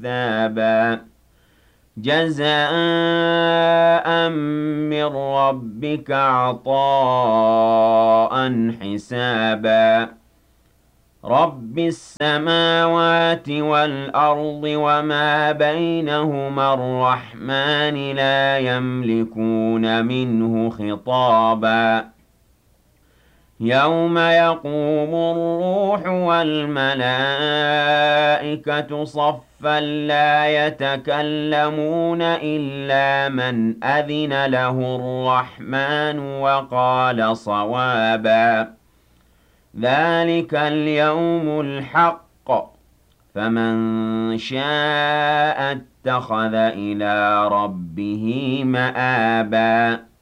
كذابا جزاء من ربك عطاء حسابا رب السماوات والأرض وما بينهما الرحمن لا يملكون منه خطابا يوم يقوم الروح والملائكة صفا لا يتكلمون إلا من أذن له الرحمن وقال صوابا ذلك اليوم الحق فمن شاء اتخذ إلى ربه مآبا